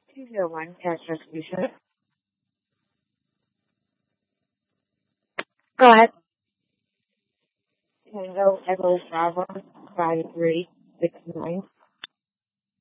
201 cash distribution. Go ahead. Tango Echo Bravo 5369.